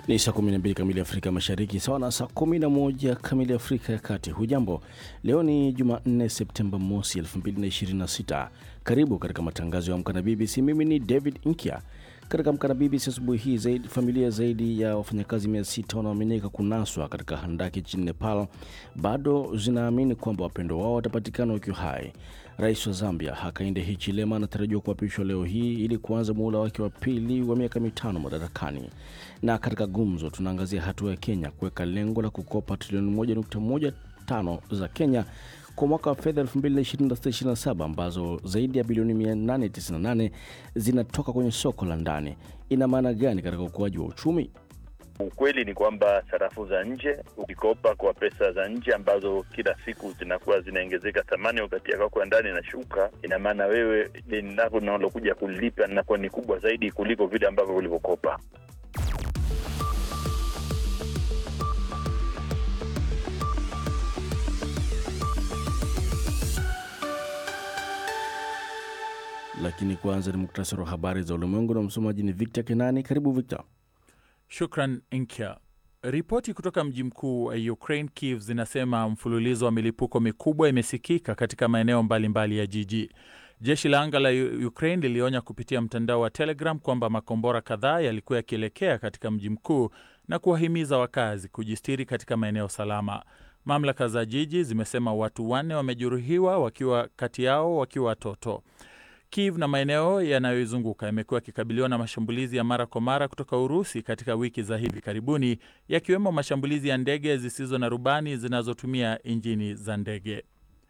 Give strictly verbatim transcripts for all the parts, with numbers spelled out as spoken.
Ni saa kumi na mbili kamili Afrika Mashariki, sawa na saa kumi na moja kamili Afrika ya Kati. Hujambo, leo ni Jumanne Septemba mosi elfu mbili na ishirini na sita. Karibu katika matangazo ya Amka na B B C. Mimi ni David Inkia. Katika Amka na B B C asubuhi hii, zaidi, familia zaidi ya wafanyakazi mia sita wanaoaminika kunaswa katika handaki nchini Nepal bado zinaamini kwamba wapendo wao watapatikana wakiwa hai. Rais wa Zambia Hakainde Hichilema anatarajiwa kuapishwa leo hii ili kuanza muhula wake wa pili wa miaka mitano madarakani. Na katika gumzo tunaangazia hatua ya Kenya kuweka lengo la kukopa trilioni moja nukta moja tano za Kenya kwa mwaka wa fedha elfu mbili na ishirini na sita ishirini na saba, ambazo zaidi ya bilioni mia nane tisini na nane zinatoka kwenye soko la ndani. Ina maana gani katika ukuaji wa uchumi? Ukweli ni kwamba sarafu za nje, ukikopa kwa pesa za nje ambazo kila siku zinakuwa zinaongezeka thamani wakati yako kwa ndani inashuka, ina maana wewe deni lako unalokuja kulipa linakuwa ni kubwa zaidi kuliko vile ambavyo ulivyokopa. Lakini kwanza ni muktasari wa habari za ulimwengu na msomaji ni Victor Kenani. Karibu Victor. Shukran Inkia. Ripoti kutoka mji mkuu wa Ukraine Kiev zinasema mfululizo wa milipuko mikubwa imesikika katika maeneo mbalimbali ya jiji. Jeshi la anga la Ukraine lilionya kupitia mtandao wa Telegram kwamba makombora kadhaa yalikuwa yakielekea katika mji mkuu na kuwahimiza wakazi kujistiri katika maeneo salama. Mamlaka za jiji zimesema watu wanne wamejeruhiwa, wakiwa kati yao wakiwa watoto. Kiev na maeneo yanayoizunguka yamekuwa yakikabiliwa na mashambulizi ya mara kwa mara kutoka Urusi katika wiki za hivi karibuni, yakiwemo mashambulizi ya ndege zisizo na rubani zinazotumia injini za ndege.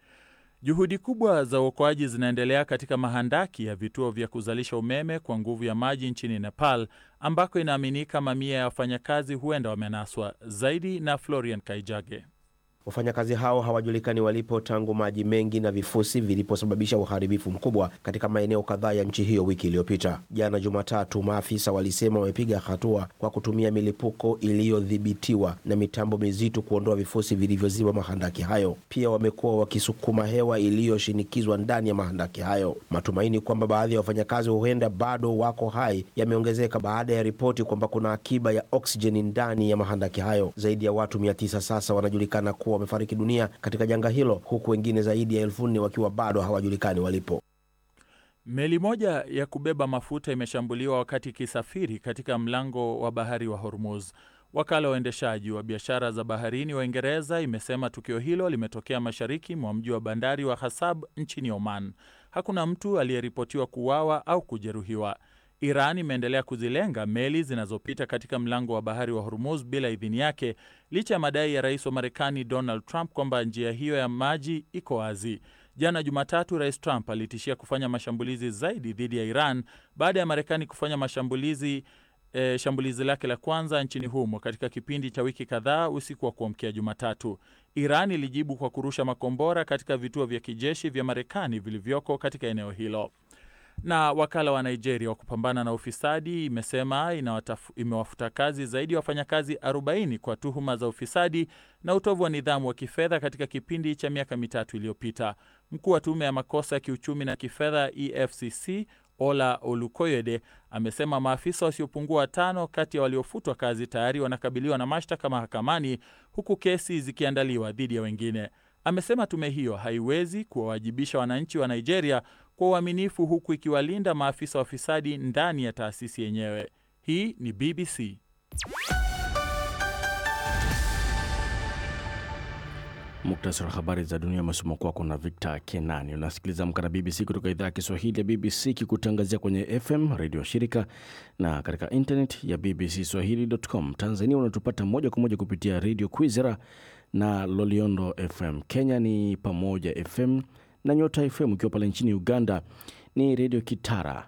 Juhudi kubwa za uokoaji zinaendelea katika mahandaki ya vituo vya kuzalisha umeme kwa nguvu ya maji nchini Nepal, ambako inaaminika mamia ya wafanyakazi huenda wamenaswa. Zaidi na Florian Kaijage. Wafanyakazi hao hawajulikani walipo tangu maji mengi na vifusi viliposababisha uharibifu mkubwa katika maeneo kadhaa ya nchi hiyo wiki iliyopita. Jana Jumatatu, maafisa walisema wamepiga hatua kwa kutumia milipuko iliyodhibitiwa na mitambo mizito kuondoa vifusi vilivyoziba mahandaki hayo. Pia wamekuwa wakisukuma hewa iliyoshinikizwa ndani ya mahandaki hayo. Matumaini kwamba baadhi ya wafanyakazi huenda bado wako hai yameongezeka baada ya ripoti kwamba kuna akiba ya oksijeni ndani ya mahandaki hayo. Zaidi ya watu mia tisa sasa wanajulikana kuwa wamefariki dunia katika janga hilo, huku wengine zaidi ya elfu nne wakiwa bado hawajulikani walipo. Meli moja ya kubeba mafuta imeshambuliwa wakati ikisafiri katika mlango wa bahari wa Hormuz. Wakala wa uendeshaji wa biashara za baharini wa Uingereza imesema tukio hilo limetokea mashariki mwa mji wa bandari wa Hasab nchini Oman. Hakuna mtu aliyeripotiwa kuuawa au kujeruhiwa. Iran imeendelea kuzilenga meli zinazopita katika mlango wa bahari wa Hormuz bila idhini yake, licha ya madai ya rais wa Marekani Donald Trump kwamba njia hiyo ya maji iko wazi. Jana Jumatatu, Rais Trump alitishia kufanya mashambulizi zaidi dhidi ya Iran baada ya Marekani kufanya mashambulizi e, shambulizi lake la kwanza nchini humo katika kipindi cha wiki kadhaa usiku wa kuamkia Jumatatu. Iran ilijibu kwa kurusha makombora katika vituo vya kijeshi vya Marekani vilivyoko katika eneo hilo. Na wakala wa Nigeria wa kupambana na ufisadi imesema imewafuta kazi zaidi ya wafanyakazi arobaini kwa tuhuma za ufisadi na utovu wa nidhamu wa kifedha katika kipindi cha miaka mitatu iliyopita. Mkuu wa tume ya makosa ya kiuchumi na kifedha E F C C, Ola Olukoyede, amesema maafisa wasiopungua watano kati ya waliofutwa kazi tayari wanakabiliwa na mashtaka mahakamani, huku kesi zikiandaliwa dhidi ya wengine. Amesema tume hiyo haiwezi kuwawajibisha wananchi wa Nigeria kwa uaminifu, huku ikiwalinda maafisa wafisadi ndani ya taasisi yenyewe. Hii ni B B C. Muktasari wa habari za dunia umesomwa kwako na Victor Kenani. Unasikiliza Amka na B B C kutoka idhaa ya Kiswahili ya B B C kikutangazia kwenye F M radio shirika na katika internet ya b b c swahili dot com. Tanzania unatupata moja kwa moja kupitia Radio Kwizera na Loliondo F M. Kenya ni Pamoja F M na Nyota F M. Ukiwa pale nchini Uganda ni Radio Kitara